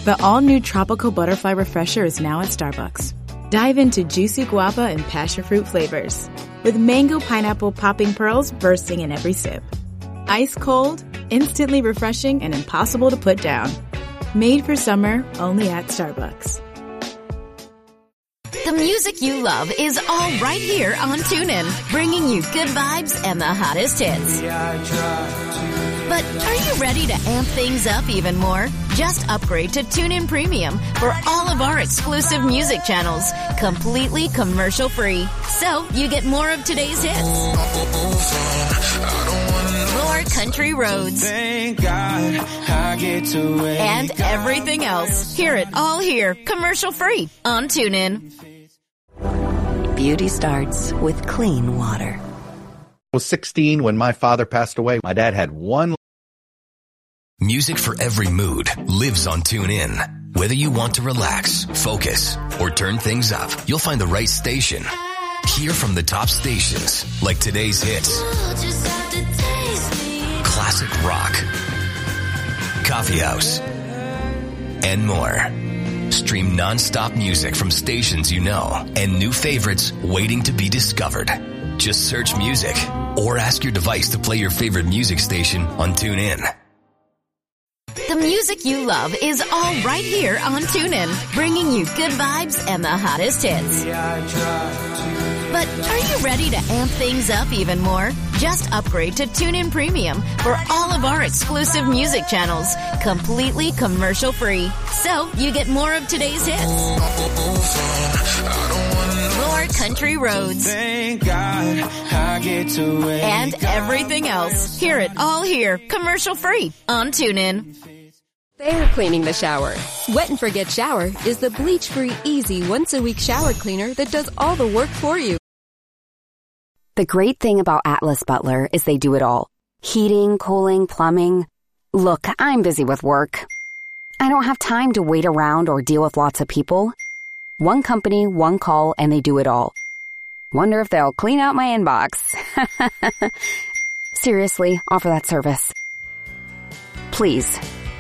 The all-new Tropical Butterfly Refresher is now at Starbucks. Dive into juicy guava and passion fruit flavors, with mango pineapple popping pearls bursting in every sip. Ice cold, instantly refreshing, and impossible to put down. Made for summer, only at Starbucks. The music you love is all right here on TuneIn, bringing you good vibes and the hottest hits. But are you ready to amp things up even more? Just upgrade to TuneIn Premium for all of our exclusive music channels, completely commercial-free. So you get more of today's hits, more country roads, and everything else. Hear it all here, commercial-free on TuneIn. Beauty starts with clean water. I was 16 when my father passed away. My dad had one. Music for every mood lives on TuneIn. Whether you want to relax, focus, or turn things up, you'll find the right station. Hear from the top stations like today's hits, classic rock, coffee house, and more. Stream non-stop music from stations you know and new favorites waiting to be discovered. Just search music or ask your device to play your favorite music station on TuneIn. The music you love is all right here on TuneIn, bringing you good vibes and the hottest hits. But are you ready to amp things up even more? Just upgrade to TuneIn Premium for all of our exclusive music channels, completely commercial-free. So you get more of today's hits, more country roads, and everything else. Hear it all here, commercial-free on TuneIn. They're cleaning the shower. Wet and Forget Shower is the bleach-free, easy, once-a-week shower cleaner that does all the work for you. The great thing about Atlas Butler is they do it all. Heating, cooling, plumbing. Look, I'm busy with work. I don't have time to wait around or deal with lots of people. One company, one call, and they do it all. Wonder if they'll clean out my inbox. Seriously, offer that service. Please.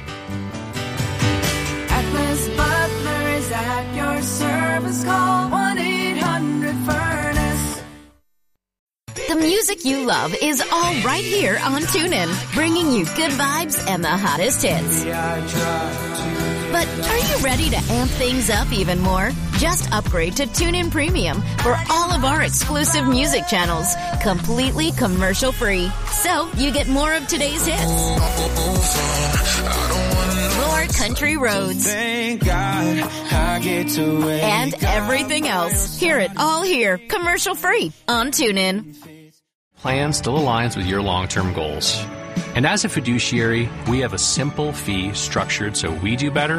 Atlas Butler is at your service. Call 1-800-FURNACE. The music you love is all right here on TuneIn, bringing you good vibes and the hottest hits. But are you ready to amp things up even more? Just upgrade to TuneIn Premium for all of our exclusive music channels, completely commercial-free. So you get more of today's hits, more country roads, and everything else. Hear it all here, commercial-free on TuneIn. Plan still aligns with your long-term goals. And as a fiduciary, we have a simple fee structured so we do better.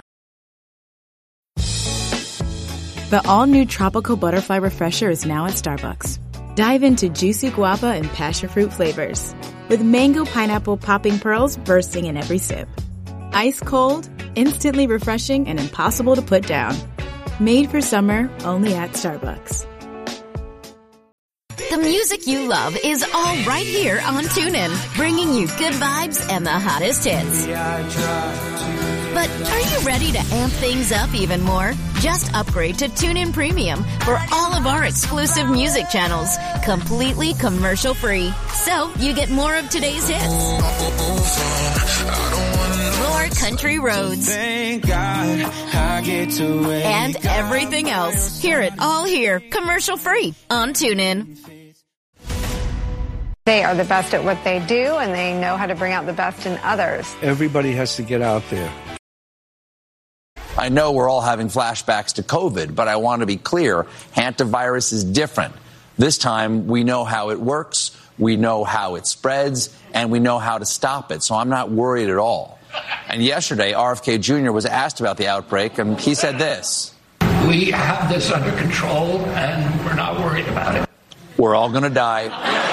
The all-new Tropical Butterfly Refresher is now at Starbucks. Dive into juicy guava and passion fruit flavors, with mango pineapple popping pearls bursting in every sip. Ice cold, instantly refreshing, and impossible to put down. Made for summer, only at Starbucks. The music you love is all right here on TuneIn, bringing you good vibes and the hottest hits. But are you ready to amp things up even more? Just upgrade to TuneIn Premium for all of our exclusive music channels, completely commercial-free. So you get more of today's hits, more country roads, and everything else. Hear it all here, commercial-free on TuneIn. They are the best at what they do, and they know how to bring out the best in others. Everybody has to get out there. I know we're all having flashbacks to COVID, but I want to be clear, hantavirus is different. This time, we know how it works, we know how it spreads, and we know how to stop it, so I'm not worried at all. And yesterday, RFK Jr. was asked about the outbreak, and he said this. We have this under control, and we're not worried about it. We're all going to die.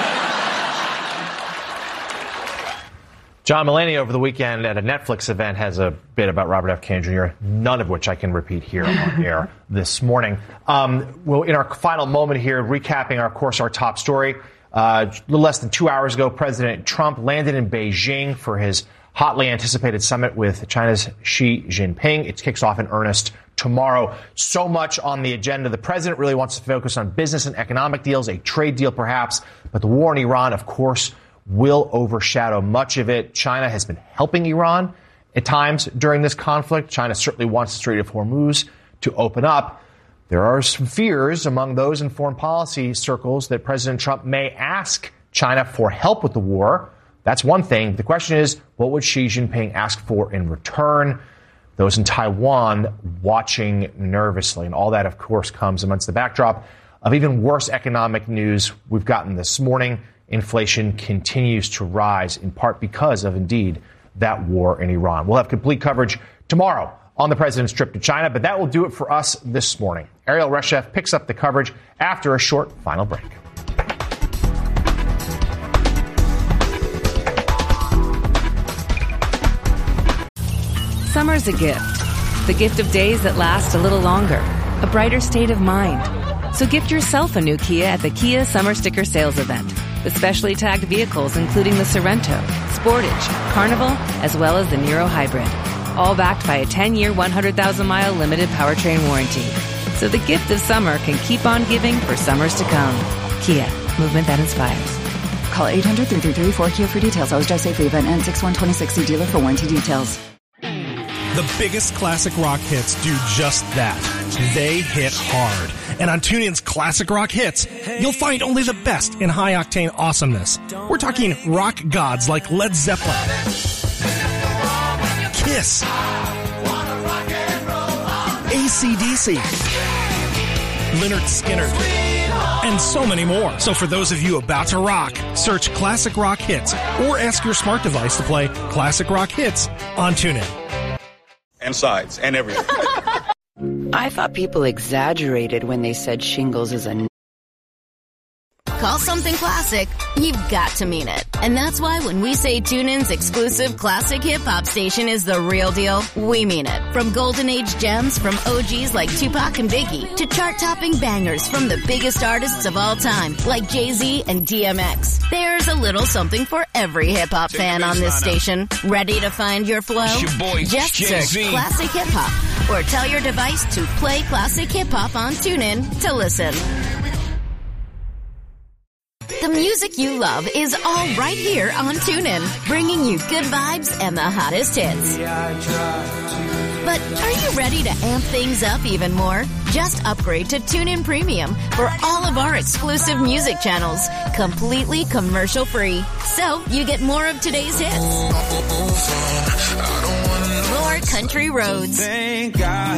John Mulaney over the weekend at a Netflix event has a bit about Robert F. Kennedy Jr., none of which I can repeat here on air this morning. Well, in our final moment here, recapping our top story. A little less than 2 hours ago, President Trump landed in Beijing for his hotly anticipated summit with China's Xi Jinping. It kicks off in earnest tomorrow. So much on the agenda. The president really wants to focus on business and economic deals, a trade deal perhaps, but the war in Iran, of course, will overshadow much of it. China has been helping Iran at times during this conflict. China certainly wants the Strait of Hormuz to open up. There are some fears among those in foreign policy circles that President Trump may ask China for help with the war. That's one thing. The question is, what would Xi Jinping ask for in return? Those in Taiwan watching nervously. And all that, of course, comes amongst the backdrop of even worse economic news we've gotten this morning. Inflation continues to rise, in part because of, indeed, that war in Iran. We'll have complete coverage tomorrow on the president's trip to China, but that will do it for us this morning. Ariel Reshef picks up the coverage after a short final break. Summer's a gift. The gift of days that last a little longer. A brighter state of mind. So gift yourself a new Kia at the Kia Summer Sticker Sales Event. With specially tagged vehicles including the Sorento, Sportage, Carnival, as well as the Niro Hybrid. All backed by a 10-year, 100,000-mile limited powertrain warranty. So the gift of summer can keep on giving for summers to come. Kia, movement that inspires. Call 800-333-4KIA for details. Always drive safely. Event ends 6/1/26. See dealer for warranty details. The biggest classic rock hits do just that. They hit hard. And on TuneIn's Classic Rock Hits, you'll find only the best in high-octane awesomeness. We're talking rock gods like Led Zeppelin, Kiss, AC/DC, Lynyrd Skynyrd, and so many more. So for those of you about to rock, search Classic Rock Hits or ask your smart device to play Classic Rock Hits on TuneIn. And sides and everything. I thought people exaggerated when they said shingles is a... Call something classic, you've got to mean it. And that's why when we say TuneIn's exclusive classic hip-hop station is the real deal, we mean it. From golden age gems from OGs like Tupac and Biggie to chart-topping bangers from the biggest artists of all time like Jay-Z and DMX. There's a little something for every hip-hop fan on this station. Ready to find your flow? It's your boy, just Jay-Z. search Classic Hip-Hop or tell your device to play Classic Hip-Hop on TuneIn to listen. The music you love is all right here on TuneIn, bringing you good vibes and the hottest hits. But are you ready to amp things up even more? Just upgrade to TuneIn Premium for all of our exclusive music channels, completely commercial-free. So you get more of today's hits, more country roads, and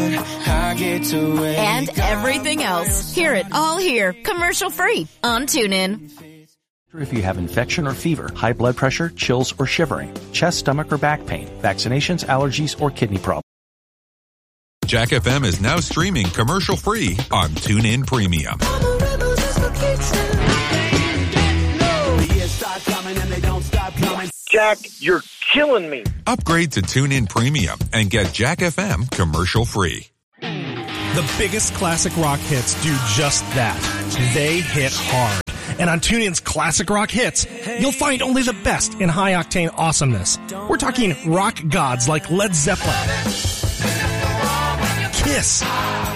everything else. Hear it all here, commercial-free on TuneIn. If you have infection or fever, high blood pressure, chills or shivering, chest, stomach or back pain, vaccinations, allergies, or kidney problems. Jack FM is now streaming commercial-free on TuneIn Premium. Jack, you're killing me. Upgrade to TuneIn Premium and get Jack FM commercial-free. The biggest classic rock hits do just that. They hit hard. And on TuneIn's Classic Rock Hits, you'll find only the best in high-octane awesomeness. We're talking rock gods like Led Zeppelin, Kiss,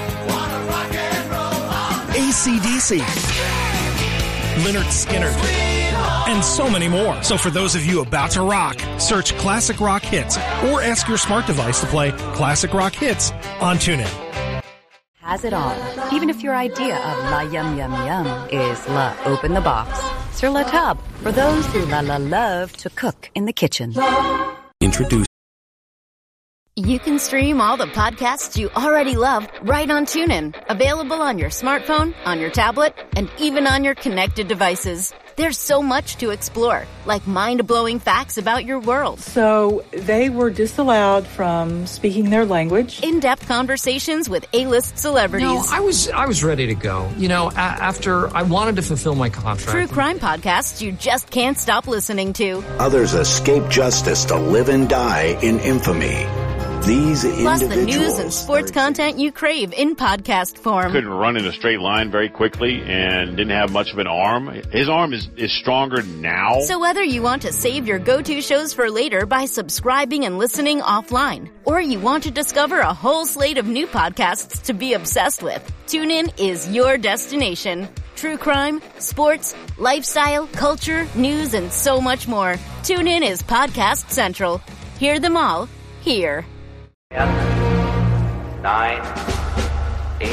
AC/DC, Lynyrd Skynyrd, and so many more. So for those of you about to rock, search Classic Rock Hits or ask your smart device to play Classic Rock Hits on TuneIn. Has it all, even if your idea of la yum yum yum is la open the box. Sur la table, for those who love to cook in the kitchen. Introduce. You can stream all the podcasts you already love right on TuneIn. Available on your smartphone, on your tablet, and even on your connected devices. There's so much to explore, like mind-blowing facts about your world. So they were disallowed from speaking their language. In-depth conversations with A-list celebrities. No, I was ready to go. You know, after I wanted to fulfill my contract. True crime podcasts you just can't stop listening to. Others escape justice to live and die in infamy. These Plus the news and sports content you crave in podcast form. Couldn't run in a straight line very quickly and didn't have much of an arm. His arm is stronger now. So whether you want to save your go-to shows for later by subscribing and listening offline, or you want to discover a whole slate of new podcasts to be obsessed with, TuneIn is your destination. True crime, sports, lifestyle, culture, news, and so much more. TuneIn is Podcast Central. Hear them all here. 10, 9, 8,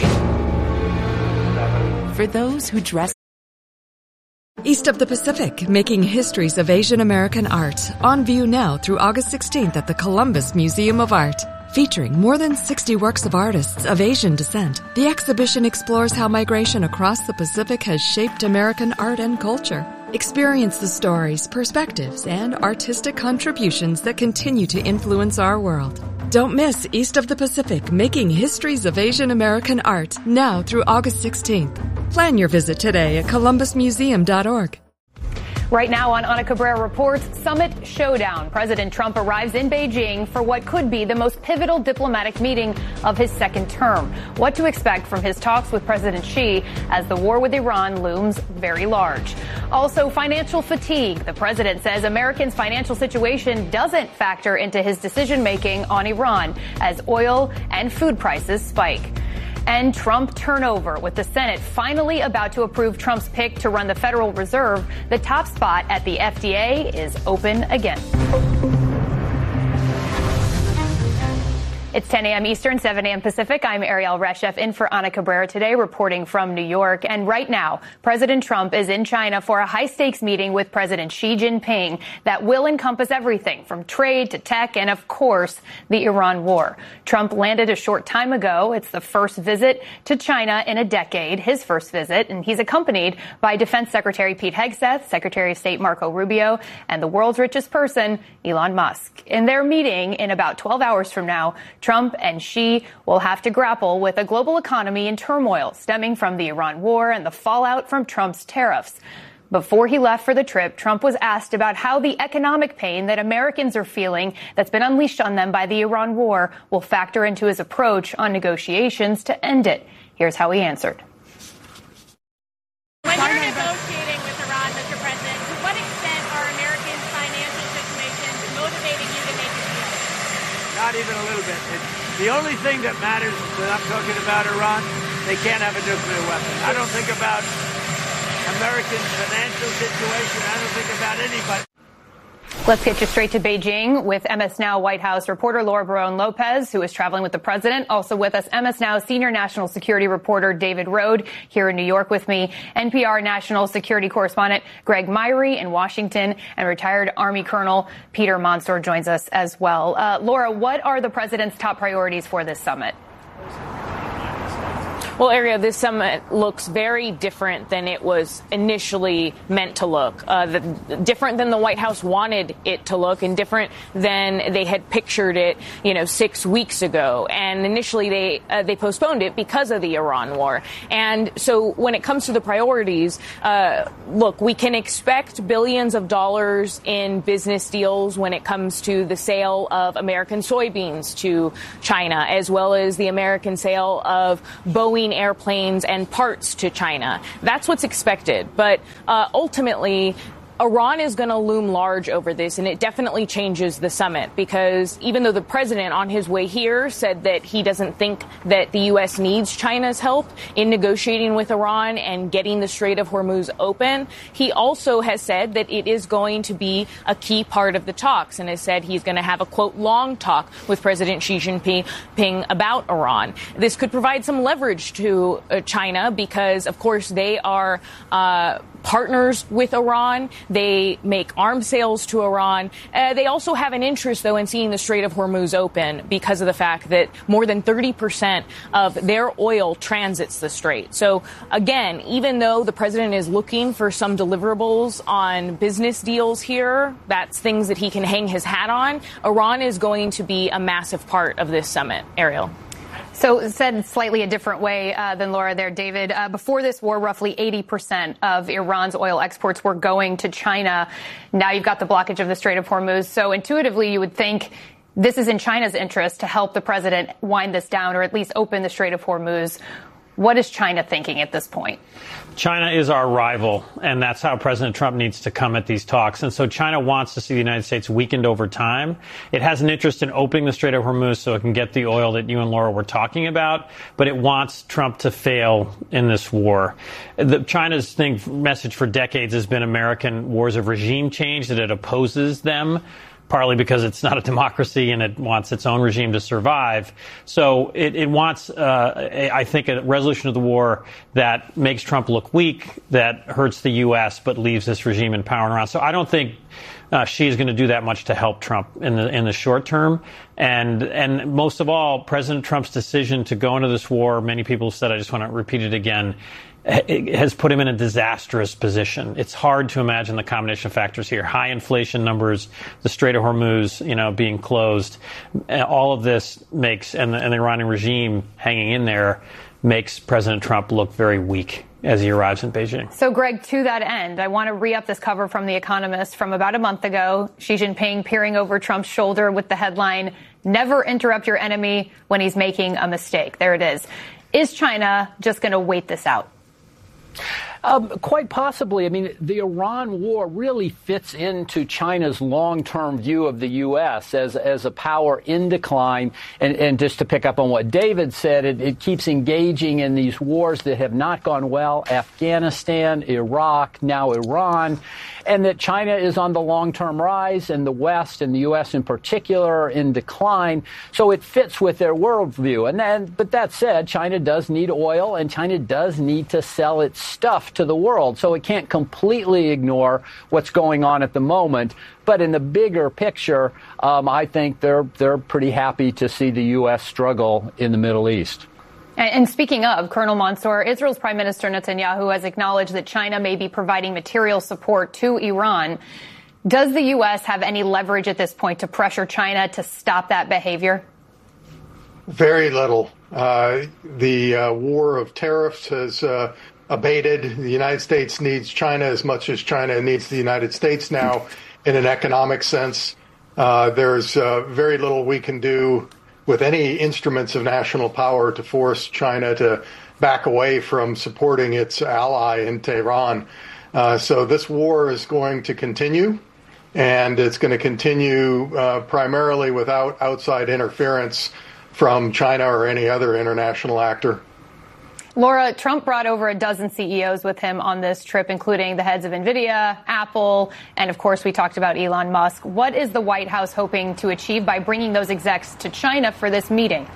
7. For those who dress East of the Pacific, making histories of Asian American art. On view now through August 16th at the Columbus Museum of Art. Featuring more than 60 works of artists of Asian descent, the exhibition explores how migration across the Pacific has shaped American art and culture. Experience the stories, perspectives, and artistic contributions that continue to influence our world. Don't miss East of the Pacific, making histories of Asian American art, now through August 16th. Plan your visit today at columbusmuseum.org. Right now on Ana Cabrera Reports, Summit Showdown. President Trump arrives in Beijing for what could be the most pivotal diplomatic meeting of his second term. What to expect from his talks with President Xi as the war with Iran looms very large. Also, financial fatigue. The president says Americans' financial situation doesn't factor into his decision-making on Iran as oil and food prices spike. And Trump turnover, with the Senate finally about to approve Trump's pick to run the Federal Reserve. The top spot at the FDA is open again. It's 10 a.m. Eastern, 7 a.m. Pacific. I'm Ariel Reshef in for Ana Cabrera today, reporting from New York. And right now, President Trump is in China for a high-stakes meeting with President Xi Jinping that will encompass everything from trade to tech and, of course, the Iran war. Trump landed a short time ago. It's the first visit to China in a decade, his first visit, and he's accompanied by Defense Secretary Pete Hegseth, Secretary of State Marco Rubio, and the world's richest person, Elon Musk. In their meeting in about 12 hours from now, Trump and Xi will have to grapple with a global economy in turmoil stemming from the Iran war and the fallout from Trump's tariffs. Before he left for the trip, Trump was asked about how the economic pain that Americans are feeling that's been unleashed on them by the Iran war will factor into his approach on negotiations to end it. Here's how he answered. When you're negotiating with Iran, Mr. President, to what extent are Americans' financial situations motivating you to make a deal? Not even a little bit. The only thing that matters that I'm talking about Iran, they can't have a nuclear weapon. I don't think about Americans' financial situation. I don't think about anybody. Let's get you straight to Beijing with MS Now White House reporter Laura Barone-Lopez, who is traveling with the president. Also with us, MS Now senior national security reporter David Rode here in New York with me, NPR national security correspondent Greg Myrie in Washington, and retired Army Colonel Peter Mansour joins us as well. Laura, what are the president's top priorities for this summit? Well, Ariel, this summit looks very different than it was initially meant to look, different than the White House wanted it to look, and different than they had pictured it, 6 weeks ago. And initially they postponed it because of the Iran war. And so when it comes to the priorities, look, we can expect billions of dollars in business deals when it comes to the sale of American soybeans to China, as well as the American sale of Boeing airplanes and parts to China. That's what's expected. But ultimately, Iran is going to loom large over this, and it definitely changes the summit, because even though the president on his way here said that he doesn't think that the U.S. needs China's help in negotiating with Iran and getting the Strait of Hormuz open, he also has said that it is going to be a key part of the talks, and has said he's going to have a, quote, long talk with President Xi Jinping about Iran. This could provide some leverage to China because, of course, they are partners with Iran. They make arms sales to Iran. They also have an interest, though, in seeing the Strait of Hormuz open because of the fact that more than 30% of their oil transits the strait. So, again, even though the president is looking for some deliverables on business deals here, that's things that he can hang his hat on, Iran is going to be a massive part of this summit. Ariel. So said slightly a different way than Laura there, David. Before this war, roughly 80% of Iran's oil exports were going to China. Now you've got the blockage of the Strait of Hormuz. So intuitively, you would think this is in China's interest to help the president wind this down or at least open the Strait of Hormuz. What is China thinking at this point? China is our rival, and that's how President Trump needs to come at these talks. And so China wants to see the United States weakened over time. It has an interest in opening the Strait of Hormuz so it can get the oil that you and Laura were talking about, but it wants Trump to fail in this war. China's message for decades has been American wars of regime change, that it opposes them, partly because it's not a democracy and it wants its own regime to survive. So it wants, I think, a resolution of the war that makes Trump look weak, that hurts the U.S., but leaves this regime in power and around. So I don't think Xi is going to do that much to help Trump in the short term. And most of all, President Trump's decision to go into this war, many people have said, I just want to repeat it again, it has put him in a disastrous position. It's hard to imagine the combination of factors here. High inflation numbers, the Strait of Hormuz, being closed. All of this makes, and the Iranian regime hanging in there, makes President Trump look very weak as he arrives in Beijing. So, Greg, to that end, I want to re-up this cover from The Economist from about a month ago. Xi Jinping peering over Trump's shoulder with the headline, "Never interrupt your enemy when he's making a mistake." There it is. Is China just going to wait this out? Quite possibly. I mean, the Iran war really fits into China's long-term view of the U.S. as a power in decline. And just to pick up on what David said, it keeps engaging in these wars that have not gone well. Afghanistan, Iraq, now Iran. And that China is on the long-term rise, and the West, and the U.S. in particular, in decline. So it fits with their worldview. But that said, China does need oil, and China does need to sell its stuff to the world. So it can't completely ignore what's going on at the moment. But in the bigger picture, I think they're pretty happy to see the U.S. struggle in the Middle East. And speaking of, Colonel Mansour, Israel's Prime Minister Netanyahu has acknowledged that China may be providing material support to Iran. Does the U.S. have any leverage at this point to pressure China to stop that behavior? Very little. The war of tariffs has abated. The United States needs China as much as China needs the United States now in an economic sense. There's very little we can do with any instruments of national power to force China to back away from supporting its ally in Tehran. So this war is going to continue, and it's going to continue primarily without outside interference from China or any other international actor. Laura, Trump brought over a dozen CEOs with him on this trip, including the heads of NVIDIA, Apple, and of course we talked about Elon Musk. What is the White House hoping to achieve by bringing those execs to China for this meeting?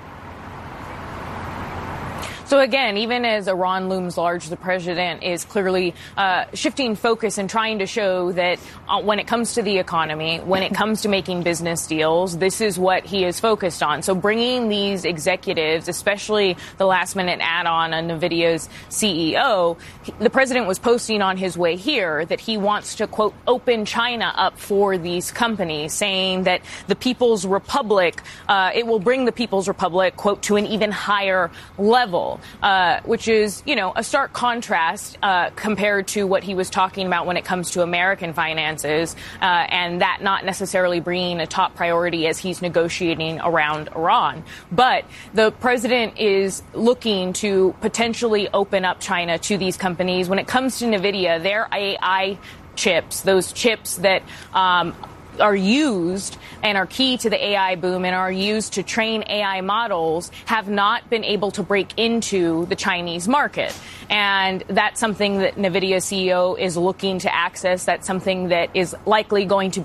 So again, even as Iran looms large, the president is clearly shifting focus and trying to show that when it comes to the economy, when it comes to making business deals, this is what he is focused on. So bringing these executives, especially the last-minute add-on on NVIDIA's CEO, the president was posting on his way here that he wants to, quote, open China up for these companies, saying that the People's Republic, it will bring the People's Republic, quote, to an even higher level. Which is, a stark contrast compared to what he was talking about when it comes to American finances, and that not necessarily being a top priority as he's negotiating around Iran. But the president is looking to potentially open up China to these companies. When it comes to NVIDIA, their AI chips, those chips that are used and are key to the AI boom and are used to train AI models, have not been able to break into the Chinese market. And that's something that NVIDIA CEO is looking to access. That's something that is likely going to